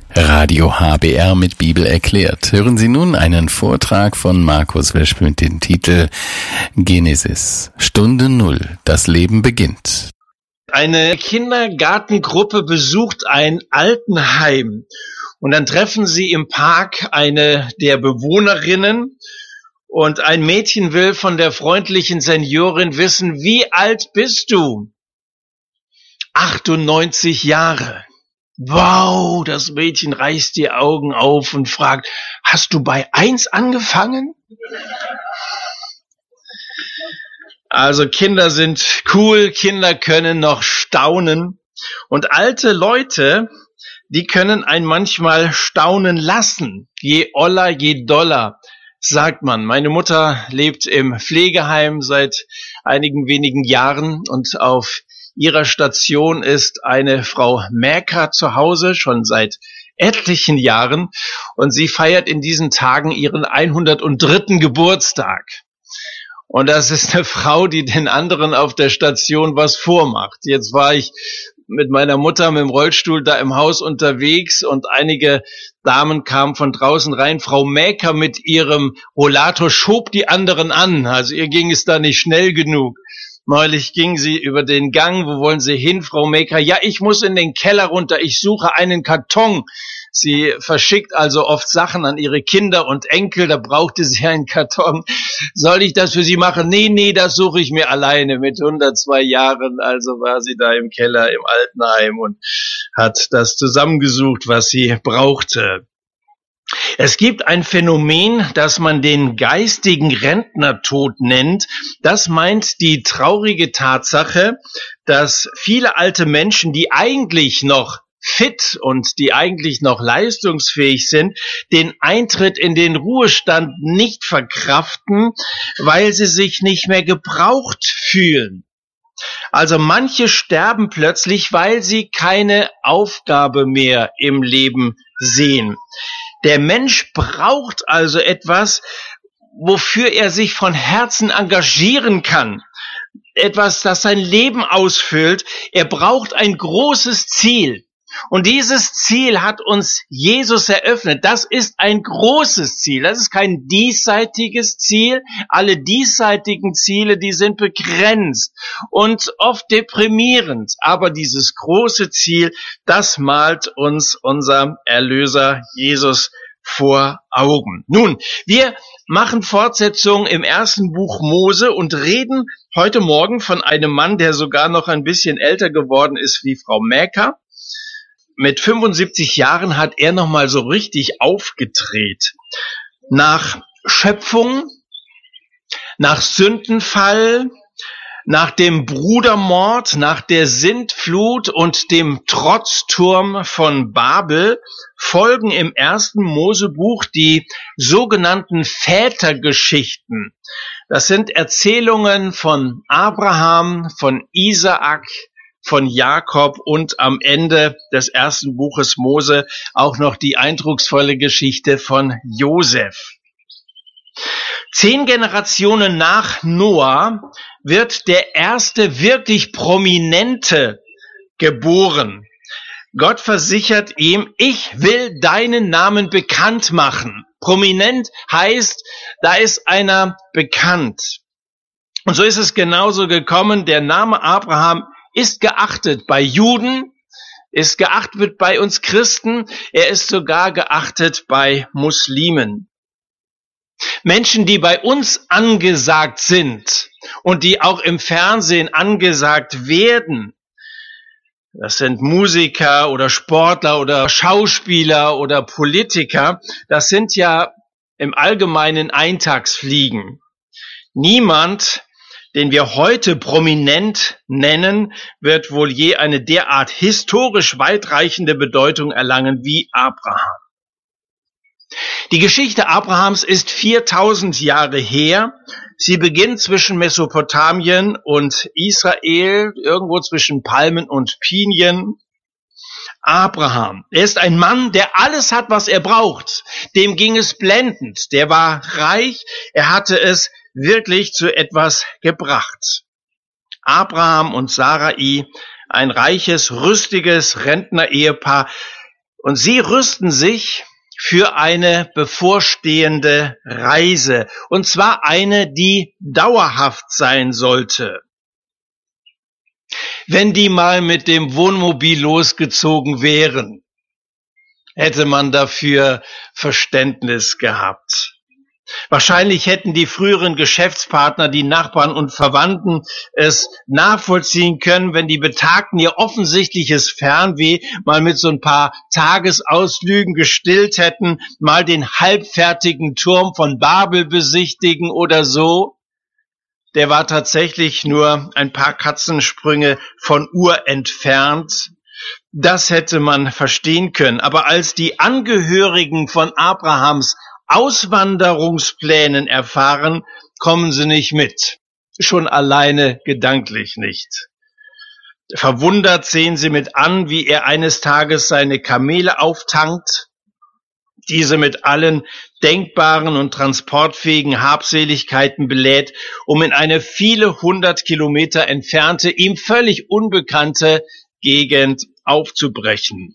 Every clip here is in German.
Radio HBR mit Bibel erklärt. Hören Sie nun einen Vortrag von Markus Wesch mit dem Titel Genesis, Stunde Null, das Leben beginnt. Eine Kindergartengruppe besucht ein Altenheim und dann treffen sie im Park eine der Bewohnerinnen und ein Mädchen will von der freundlichen Seniorin wissen, wie alt bist du? 98 Jahre. Wow, das Mädchen reißt die Augen auf und fragt, hast du bei 1 angefangen? Also Kinder sind cool, Kinder können noch staunen und alte Leute, die können einen manchmal staunen lassen. Je oller, je doller, sagt man. Meine Mutter lebt im Pflegeheim seit einigen wenigen Jahren und auf ihrer Station ist eine Frau Mäker zu Hause, schon seit etlichen Jahren. Und sie feiert in diesen Tagen ihren 103. Geburtstag. Und das ist eine Frau, die den anderen auf der Station was vormacht. Jetzt war ich mit meiner Mutter mit dem Rollstuhl da im Haus unterwegs und einige Damen kamen von draußen rein. Frau Mäker mit ihrem Rollator schob die anderen an. Also ihr ging es da nicht schnell genug. Neulich ging sie über den Gang. Wo wollen Sie hin, Frau Mäker? Ja, ich muss in den Keller runter. Ich suche einen Karton. Sie verschickt also oft Sachen an ihre Kinder und Enkel. Da brauchte sie einen Karton. Soll ich das für Sie machen? Nee, das suche ich mir alleine. Mit 102 Jahren also war sie da im Keller im Altenheim und hat das zusammengesucht, was sie brauchte. Es gibt ein Phänomen, das man den geistigen Rentnertod nennt. Das meint die traurige Tatsache, dass viele alte Menschen, die eigentlich noch fit und die eigentlich noch leistungsfähig sind, den Eintritt in den Ruhestand nicht verkraften, weil sie sich nicht mehr gebraucht fühlen. Also manche sterben plötzlich, weil sie keine Aufgabe mehr im Leben sehen. Der Mensch braucht also etwas, wofür er sich von Herzen engagieren kann. Etwas, das sein Leben ausfüllt. Er braucht ein großes Ziel. Und dieses Ziel hat uns Jesus eröffnet. Das ist ein großes Ziel. Das ist kein diesseitiges Ziel. Alle diesseitigen Ziele, die sind begrenzt und oft deprimierend. Aber dieses große Ziel, das malt uns unser Erlöser Jesus vor Augen. Nun, wir machen Fortsetzung im 1. Buch Mose und reden heute Morgen von einem Mann, der sogar noch ein bisschen älter geworden ist wie Frau Mäker. Mit 75 Jahren hat er nochmal so richtig aufgedreht. Nach Schöpfung, nach Sündenfall, nach dem Brudermord, nach der Sintflut und dem Trotzturm von Babel folgen im 1. Mosebuch die sogenannten Vätergeschichten. Das sind Erzählungen von Abraham, von Isaak, von Jakob und am Ende des 1. Buches Mose auch noch die eindrucksvolle Geschichte von Josef. 10 Generationen nach Noah wird der erste wirklich Prominente geboren. Gott versichert ihm, ich will deinen Namen bekannt machen. Prominent heißt, da ist einer bekannt. Und so ist es genauso gekommen. Der Name Abraham ist geachtet bei Juden, ist geachtet bei uns Christen, er ist sogar geachtet bei Muslimen. Menschen, die bei uns angesagt sind und die auch im Fernsehen angesagt werden, das sind Musiker oder Sportler oder Schauspieler oder Politiker, das sind ja im Allgemeinen Eintagsfliegen. Niemand, den wir heute prominent nennen, wird wohl je eine derart historisch weitreichende Bedeutung erlangen wie Abraham. Die Geschichte Abrahams ist 4000 Jahre her. Sie beginnt zwischen Mesopotamien und Israel, irgendwo zwischen Palmen und Pinien. Abraham, er ist ein Mann, der alles hat, was er braucht. Dem ging es blendend. Der war reich, er hatte es wirklich zu etwas gebracht. Abraham und Sarai, ein reiches, rüstiges Rentner-Ehepaar. Und sie rüsten sich für eine bevorstehende Reise. Und zwar eine, die dauerhaft sein sollte. Wenn die mal mit dem Wohnmobil losgezogen wären, hätte man dafür Verständnis gehabt. Wahrscheinlich hätten die früheren Geschäftspartner, die Nachbarn und Verwandten es nachvollziehen können, wenn die Betagten ihr offensichtliches Fernweh mal mit so ein paar Tagesausflügen gestillt hätten, mal den halbfertigen Turm von Babel besichtigen oder so. Der war tatsächlich nur ein paar Katzensprünge von Ur entfernt. Das hätte man verstehen können. Aber als die Angehörigen von Abrahams Auswanderungsplänen erfahren, kommen sie nicht mit. Schon alleine gedanklich nicht. Verwundert sehen sie mit an, wie er eines Tages seine Kamele auftankt, diese mit allen denkbaren und transportfähigen Habseligkeiten belädt, um in eine viele 100 Kilometer entfernte, ihm völlig unbekannte Gegend aufzubrechen.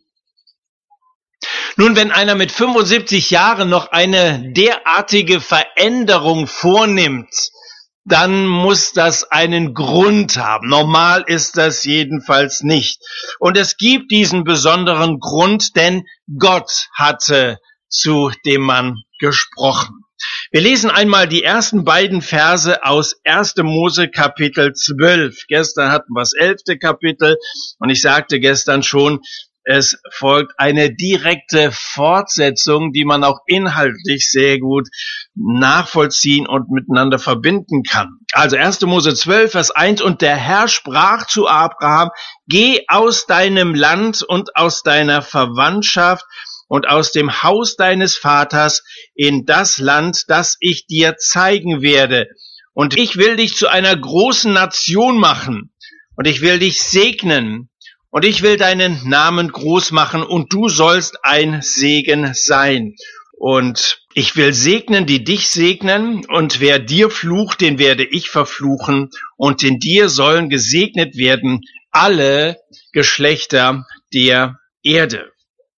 Nun, wenn einer mit 75 Jahren noch eine derartige Veränderung vornimmt, dann muss das einen Grund haben. Normal ist das jedenfalls nicht. Und es gibt diesen besonderen Grund, denn Gott hatte zu dem Mann gesprochen. Wir lesen einmal die ersten beiden Verse aus 1. Mose Kapitel 12. Gestern hatten wir das 11. Kapitel und ich sagte gestern schon, es folgt eine direkte Fortsetzung, die man auch inhaltlich sehr gut nachvollziehen und miteinander verbinden kann. Also 1. Mose 12, Vers 1, und der Herr sprach zu Abraham, geh aus deinem Land und aus deiner Verwandtschaft und aus dem Haus deines Vaters in das Land, das ich dir zeigen werde. Und ich will dich zu einer großen Nation machen und ich will dich segnen. Und ich will deinen Namen groß machen und du sollst ein Segen sein. Und ich will segnen, die dich segnen, und wer dir flucht, den werde ich verfluchen. Und in dir sollen gesegnet werden alle Geschlechter der Erde.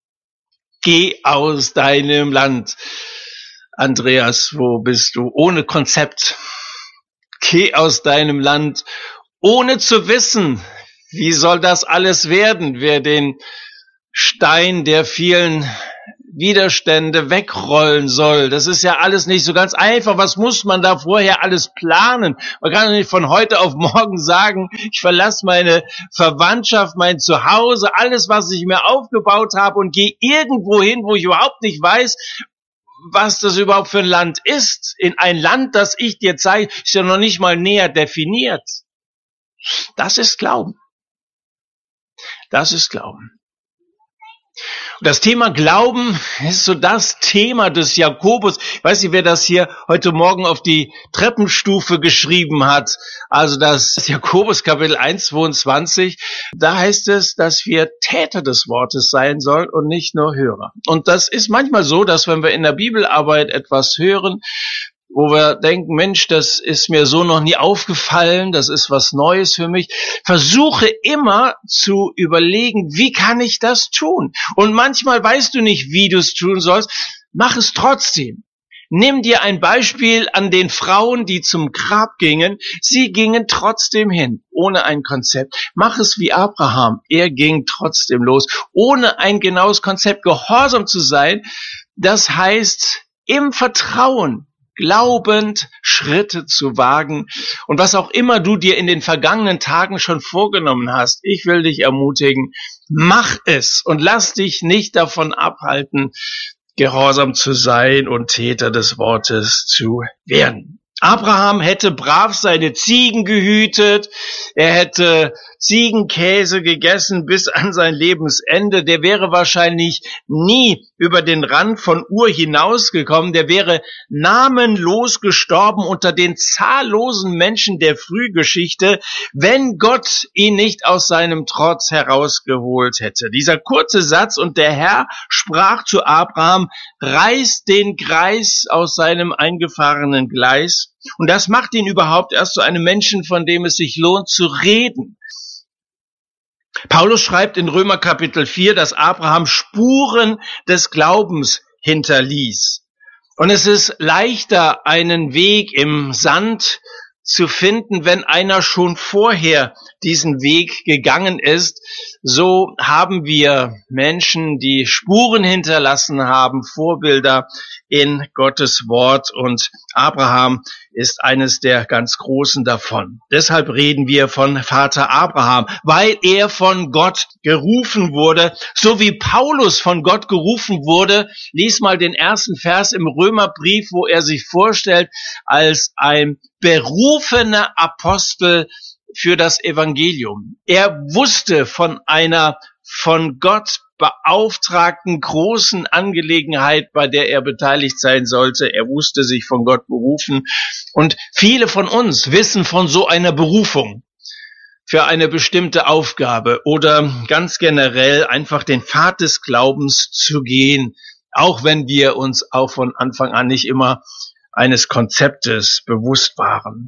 Geh aus deinem Land. Andreas, wo bist du? Ohne Konzept. Geh aus deinem Land, ohne zu wissen, wie soll das alles werden, wer den Stein der vielen Widerstände wegrollen soll. Das ist ja alles nicht so ganz einfach. Was muss man da vorher alles planen? Man kann nicht von heute auf morgen sagen, ich verlasse meine Verwandtschaft, mein Zuhause, alles, was ich mir aufgebaut habe und gehe irgendwo hin, wo ich überhaupt nicht weiß, was das überhaupt für ein Land ist. In ein Land, das ich dir zeige, ist ja noch nicht mal näher definiert. Das ist Glauben. Das ist Glauben. Und das Thema Glauben ist so das Thema des Jakobus. Ich weiß nicht, wer das hier heute Morgen auf die Treppenstufe geschrieben hat. Also das Jakobus Kapitel 1, 22. Da heißt es, dass wir Täter des Wortes sein sollen und nicht nur Hörer. Und das ist manchmal so, dass wenn wir in der Bibelarbeit etwas hören, wo wir denken, Mensch, das ist mir so noch nie aufgefallen, das ist was Neues für mich. Versuche immer zu überlegen, wie kann ich das tun? Und manchmal weißt du nicht, wie du es tun sollst. Mach es trotzdem. Nimm dir ein Beispiel an den Frauen, die zum Grab gingen. Sie gingen trotzdem hin, ohne ein Konzept. Mach es wie Abraham. Er ging trotzdem los, ohne ein genaues Konzept. Gehorsam zu sein, das heißt im Vertrauen, glaubend Schritte zu wagen. Und was auch immer du dir in den vergangenen Tagen schon vorgenommen hast, ich will dich ermutigen, mach es und lass dich nicht davon abhalten, gehorsam zu sein und Täter des Wortes zu werden. Abraham hätte brav seine Ziegen gehütet, er hätte Ziegenkäse gegessen bis an sein Lebensende, der wäre wahrscheinlich nie über den Rand von Ur hinausgekommen, der wäre namenlos gestorben unter den zahllosen Menschen der Frühgeschichte, wenn Gott ihn nicht aus seinem Trotz herausgeholt hätte. Dieser kurze Satz, und der Herr sprach zu Abraham, reiß den Greis aus seinem eingefahrenen Gleis. Und das macht ihn überhaupt erst zu einem Menschen, von dem es sich lohnt zu reden. Paulus schreibt in Römer Kapitel 4, dass Abraham Spuren des Glaubens hinterließ. Und es ist leichter, einen Weg im Sand zu finden, wenn einer schon vorher diesen Weg gegangen ist. So haben wir Menschen, die Spuren hinterlassen haben, Vorbilder in Gottes Wort, und Abraham ist eines der ganz Großen davon. Deshalb reden wir von Vater Abraham, weil er von Gott gerufen wurde, so wie Paulus von Gott gerufen wurde. Lies mal den ersten Vers im Römerbrief, wo er sich vorstellt als ein berufener Apostel für das Evangelium. Er wusste von einer von Gott beauftragten großen Angelegenheit, bei der er beteiligt sein sollte. Er wusste sich von Gott berufen. Und viele von uns wissen von so einer Berufung für eine bestimmte Aufgabe oder ganz generell einfach den Pfad des Glaubens zu gehen, auch wenn wir uns auch von Anfang an nicht immer eines Konzeptes bewusst waren.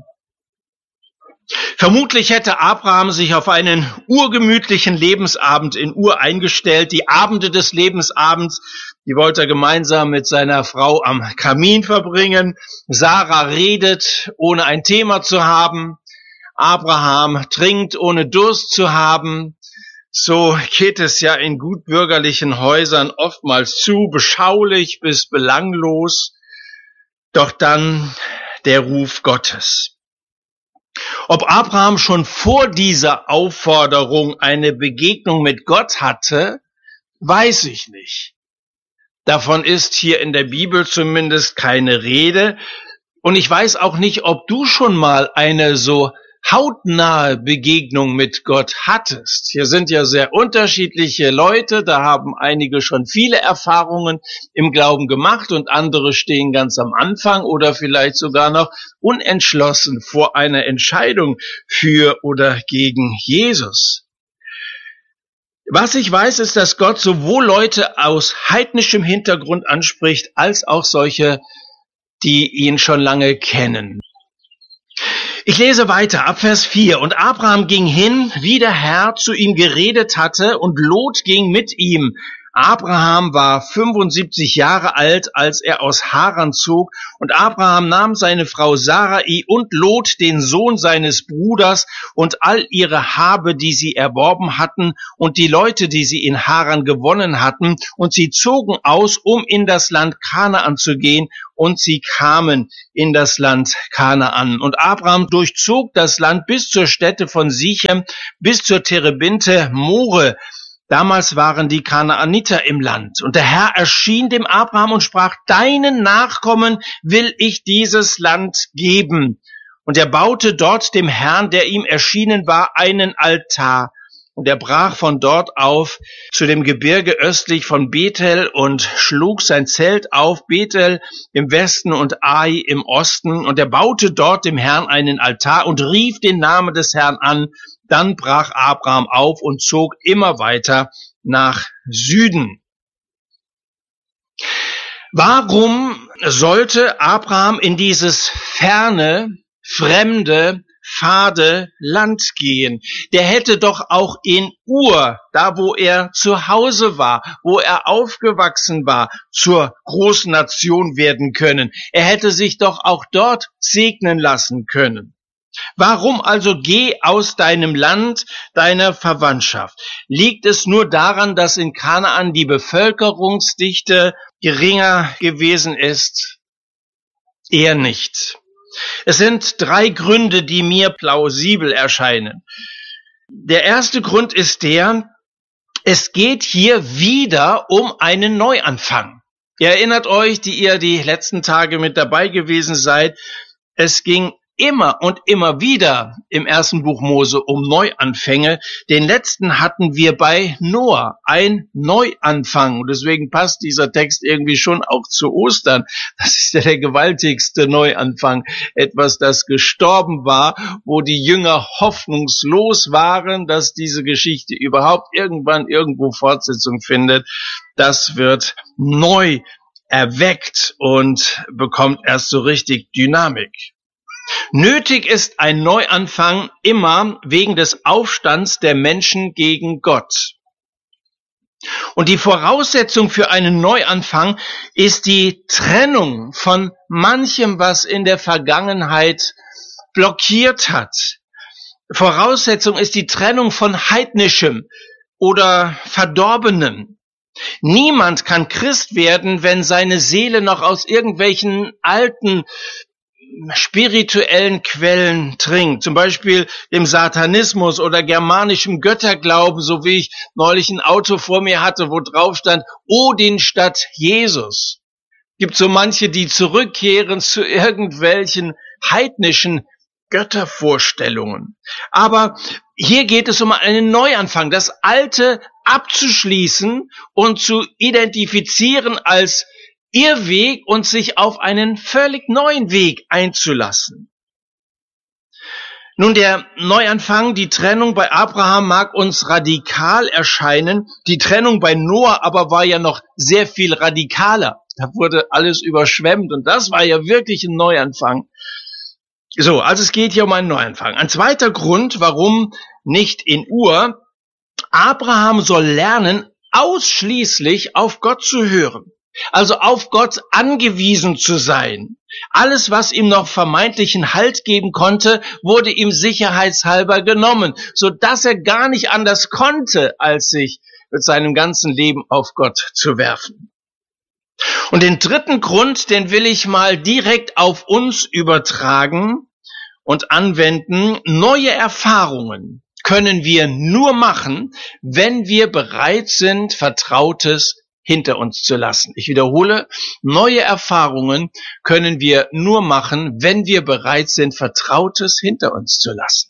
Vermutlich hätte Abraham sich auf einen urgemütlichen Lebensabend in Ur eingestellt. Die Abende des Lebensabends, die wollte er gemeinsam mit seiner Frau am Kamin verbringen. Sarah redet, ohne ein Thema zu haben. Abraham trinkt, ohne Durst zu haben. So geht es ja in gutbürgerlichen Häusern oftmals zu, beschaulich bis belanglos. Doch dann der Ruf Gottes. Ob Abraham schon vor dieser Aufforderung eine Begegnung mit Gott hatte, weiß ich nicht. Davon ist hier in der Bibel zumindest keine Rede. Und ich weiß auch nicht, ob du schon mal eine so hautnahe Begegnung mit Gott hattest. Hier sind ja sehr unterschiedliche Leute, da haben einige schon viele Erfahrungen im Glauben gemacht und andere stehen ganz am Anfang oder vielleicht sogar noch unentschlossen vor einer Entscheidung für oder gegen Jesus. Was ich weiß, ist, dass Gott sowohl Leute aus heidnischem Hintergrund anspricht, als auch solche, die ihn schon lange kennen. Ich lese weiter, ab Vers 4. Und Abraham ging hin, wie der Herr zu ihm geredet hatte, und Lot ging mit ihm. Abraham war 75 Jahre alt, als er aus Haran zog, und Abraham nahm seine Frau Sarai und Lot, den Sohn seines Bruders, und all ihre Habe, die sie erworben hatten, und die Leute, die sie in Haran gewonnen hatten, und sie zogen aus, um in das Land Kanaan zu gehen, und sie kamen in das Land Kanaan. Und Abraham durchzog das Land bis zur Stätte von Sichem, bis zur Terebinte More. Damals waren die Kanaaniter im Land. Und der Herr erschien dem Abraham und sprach, deinen Nachkommen will ich dieses Land geben. Und er baute dort dem Herrn, der ihm erschienen war, einen Altar. Und er brach von dort auf zu dem Gebirge östlich von Bethel und schlug sein Zelt auf, Bethel im Westen und Ai im Osten. Und er baute dort dem Herrn einen Altar und rief den Namen des Herrn an. Dann brach Abraham auf und zog immer weiter nach Süden. Warum sollte Abraham in dieses ferne, fremde, fade Land gehen? Der hätte doch auch in Ur, da wo er zu Hause war, wo er aufgewachsen war, zur großen Nation werden können. Er hätte sich doch auch dort segnen lassen können. Warum also geh aus deinem Land, deiner Verwandtschaft? Liegt es nur daran, dass in Kanaan die Bevölkerungsdichte geringer gewesen ist? Eher nicht. Es sind 3 Gründe, die mir plausibel erscheinen. Der erste Grund ist der, es geht hier wieder um einen Neuanfang. Ihr erinnert euch, die ihr die letzten Tage mit dabei gewesen seid, es ging immer und immer wieder im ersten Buch Mose um Neuanfänge. Den letzten hatten wir bei Noah, ein Neuanfang. Und deswegen passt dieser Text irgendwie schon auch zu Ostern. Das ist ja der gewaltigste Neuanfang. Etwas, das gestorben war, wo die Jünger hoffnungslos waren, dass diese Geschichte überhaupt irgendwann irgendwo Fortsetzung findet. Das wird neu erweckt und bekommt erst so richtig Dynamik. Nötig ist ein Neuanfang immer wegen des Aufstands der Menschen gegen Gott. Und die Voraussetzung für einen Neuanfang ist die Trennung von manchem, was in der Vergangenheit blockiert hat. Voraussetzung ist die Trennung von Heidnischem oder Verdorbenem. Niemand kann Christ werden, wenn seine Seele noch aus irgendwelchen alten spirituellen Quellen trinkt, zum Beispiel dem Satanismus oder germanischem Götterglauben, so wie ich neulich ein Auto vor mir hatte, wo drauf stand, Odin statt Jesus. Gibt so manche, die zurückkehren zu irgendwelchen heidnischen Göttervorstellungen. Aber hier geht es um einen Neuanfang, das Alte abzuschließen und zu identifizieren als Irrweg und sich auf einen völlig neuen Weg einzulassen. Nun, der Neuanfang, die Trennung bei Abraham mag uns radikal erscheinen. Die Trennung bei Noah aber war ja noch sehr viel radikaler. Da wurde alles überschwemmt und das war ja wirklich ein Neuanfang. So, also es geht hier um einen Neuanfang. Ein zweiter Grund, warum nicht in Ur: Abraham soll lernen, ausschließlich auf Gott zu hören. Also auf Gott angewiesen zu sein. Alles, was ihm noch vermeintlichen Halt geben konnte, wurde ihm sicherheitshalber genommen, so dass er gar nicht anders konnte, als sich mit seinem ganzen Leben auf Gott zu werfen. Und den dritten Grund, den will ich mal direkt auf uns übertragen und anwenden. Neue Erfahrungen können wir nur machen, wenn wir bereit sind, Vertrautes hinter uns zu lassen. Ich wiederhole, neue Erfahrungen können wir nur machen, wenn wir bereit sind, Vertrautes hinter uns zu lassen.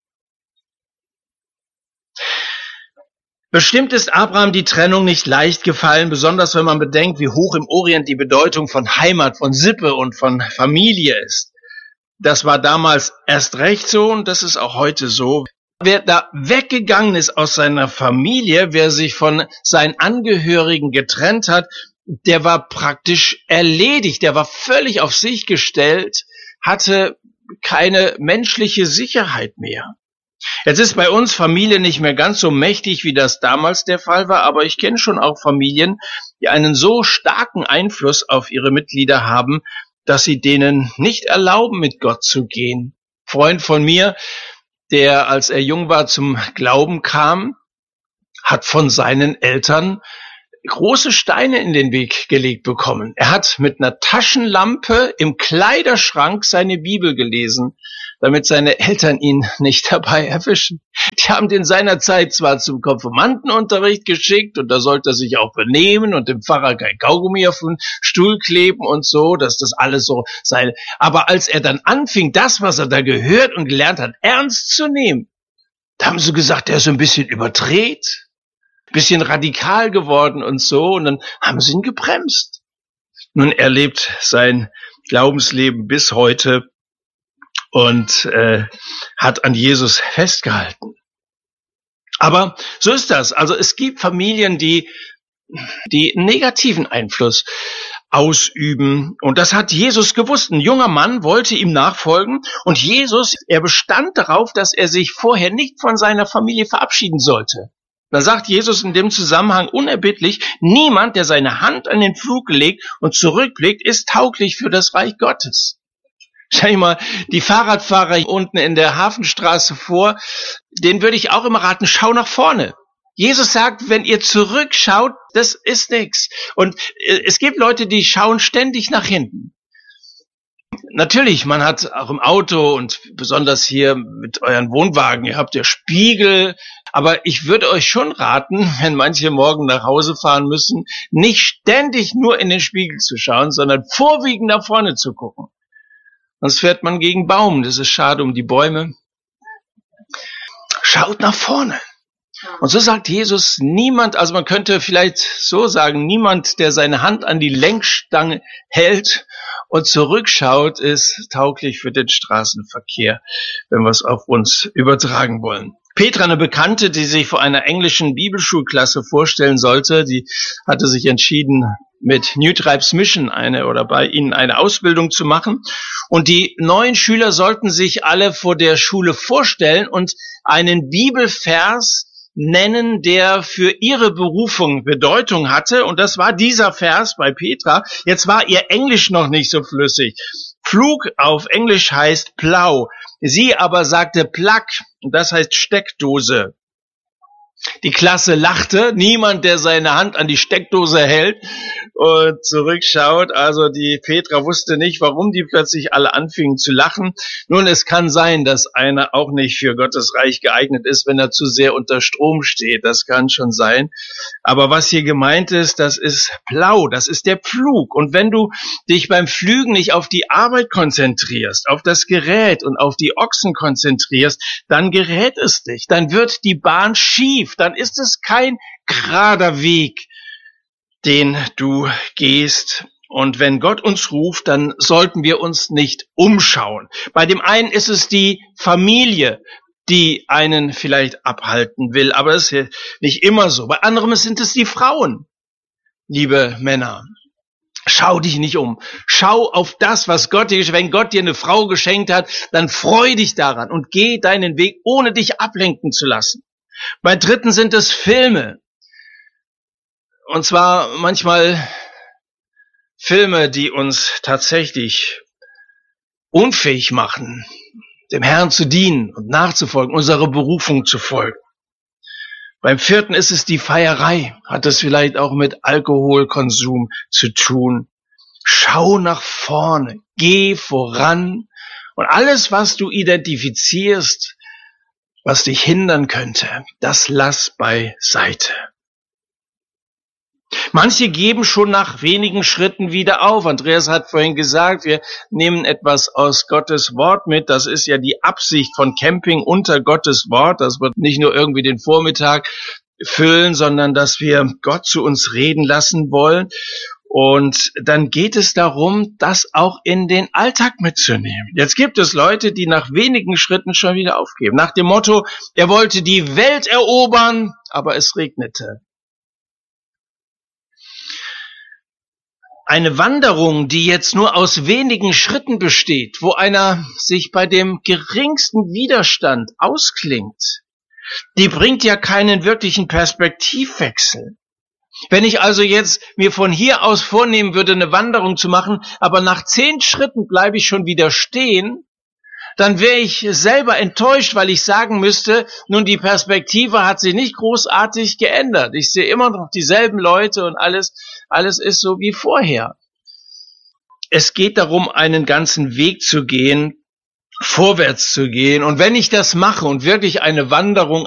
Bestimmt ist Abraham die Trennung nicht leicht gefallen, besonders wenn man bedenkt, wie hoch im Orient die Bedeutung von Heimat, von Sippe und von Familie ist. Das war damals erst recht so und das ist auch heute so. Wer da weggegangen ist aus seiner Familie, wer sich von seinen Angehörigen getrennt hat, der war praktisch erledigt, der war völlig auf sich gestellt, hatte keine menschliche Sicherheit mehr. Jetzt ist bei uns Familie nicht mehr ganz so mächtig, wie das damals der Fall war, aber ich kenne schon auch Familien, die einen so starken Einfluss auf ihre Mitglieder haben, dass sie denen nicht erlauben, mit Gott zu gehen. Ein Freund von mir, der, als er jung war, zum Glauben kam, hat von seinen Eltern große Steine in den Weg gelegt bekommen. Er hat mit einer Taschenlampe im Kleiderschrank seine Bibel gelesen, damit seine Eltern ihn nicht dabei erwischen. Die haben den seinerzeit zwar zum Konfirmandenunterricht geschickt und da sollte er sich auch benehmen und dem Pfarrer kein Kaugummi auf den Stuhl kleben und so, dass das alles so sei. Aber als er dann anfing, das, was er da gehört und gelernt hat, ernst zu nehmen, da haben sie gesagt, er ist so ein bisschen überdreht, ein bisschen radikal geworden und so, und dann haben sie ihn gebremst. Nun, er lebt sein Glaubensleben bis heute und hat an Jesus festgehalten. Aber so ist das. Also es gibt Familien, die negativen Einfluss ausüben. Und das hat Jesus gewusst. Ein junger Mann wollte ihm nachfolgen und Jesus, er bestand darauf, dass er sich vorher nicht von seiner Familie verabschieden sollte. Da sagt Jesus in dem Zusammenhang unerbittlich: Niemand, der seine Hand an den Pflug legt und zurückblickt, ist tauglich für das Reich Gottes. Stell dir mal die Fahrradfahrer unten in der Hafenstraße vor, denen würde ich auch immer raten, schau nach vorne. Jesus sagt, wenn ihr zurückschaut, das ist nichts. Und es gibt Leute, die schauen ständig nach hinten. Natürlich, man hat auch im Auto und besonders hier mit euren Wohnwagen, ihr habt ja Spiegel, aber ich würde euch schon raten, wenn manche morgen nach Hause fahren müssen, nicht ständig nur in den Spiegel zu schauen, sondern vorwiegend nach vorne zu gucken. Sonst fährt man gegen Baum, das ist schade um die Bäume. Schaut nach vorne. Und so sagt Jesus, niemand, also man könnte vielleicht so sagen, niemand, der seine Hand an die Lenkstange hält und zurückschaut, ist tauglich für den Straßenverkehr, wenn wir es auf uns übertragen wollen. Petra, eine Bekannte, die sich vor einer englischen Bibelschulklasse vorstellen sollte, die hatte sich entschieden, mit New Tribes Mission bei ihnen eine Ausbildung zu machen. Und die neuen Schüler sollten sich alle vor der Schule vorstellen und einen Bibelvers nennen, der für ihre Berufung Bedeutung hatte. Und das war dieser Vers bei Petra. Jetzt war ihr Englisch noch nicht so flüssig. Flug auf Englisch heißt Plow. Sie aber sagte Plug, und das heißt Steckdose. Die Klasse lachte, niemand, der seine Hand an die Steckdose hält und zurückschaut. Also die Petra wusste nicht, warum die plötzlich alle anfingen zu lachen. Nun, es kann sein, dass einer auch nicht für Gottes Reich geeignet ist, wenn er zu sehr unter Strom steht. Das kann schon sein. Aber was hier gemeint ist, das ist Plow, das ist der Pflug. Und wenn du dich beim Pflügen nicht auf die Arbeit konzentrierst, auf das Gerät und auf die Ochsen konzentrierst, dann gerät es dich. Dann wird die Bahn schief. Dann ist es kein gerader Weg, den du gehst. Und wenn Gott uns ruft, dann sollten wir uns nicht umschauen. Bei dem einen ist es die Familie, die einen vielleicht abhalten will, aber es ist nicht immer so. Bei anderem sind es die Frauen, liebe Männer. Schau dich nicht um. Schau auf das, was Gott dir, wenn Gott dir eine Frau geschenkt hat, dann freu dich daran und geh deinen Weg, ohne dich ablenken zu lassen. Bei dritten sind es Filme. Und zwar manchmal Filme, die uns tatsächlich unfähig machen, dem Herrn zu dienen und nachzufolgen, unserer Berufung zu folgen. Beim vierten ist es die Feierei. Hat es vielleicht auch mit Alkoholkonsum zu tun. Schau nach vorne, geh voran und alles, was du identifizierst, was dich hindern könnte, das lass beiseite. Manche geben schon nach wenigen Schritten wieder auf. Andreas hat vorhin gesagt, wir nehmen etwas aus Gottes Wort mit. Das ist ja die Absicht von Camping unter Gottes Wort. Das wird nicht nur irgendwie den Vormittag füllen, sondern dass wir Gott zu uns reden lassen wollen. Und dann geht es darum, das auch in den Alltag mitzunehmen. Jetzt gibt es Leute, die nach wenigen Schritten schon wieder aufgeben. Nach dem Motto, er wollte die Welt erobern, aber es regnete. Eine Wanderung, die jetzt nur aus wenigen Schritten besteht, wo einer sich bei dem geringsten Widerstand ausklingt, die bringt ja keinen wirklichen Perspektivwechsel. Wenn ich also jetzt mir von hier aus vornehmen würde, eine Wanderung zu machen, aber nach 10 Schritten bleibe ich schon wieder stehen, dann wäre ich selber enttäuscht, weil ich sagen müsste, nun, die Perspektive hat sich nicht großartig geändert. Ich sehe immer noch dieselben Leute und alles ist so wie vorher. Es geht darum, einen ganzen Weg zu gehen, vorwärts zu gehen. Und wenn ich das mache und wirklich eine Wanderung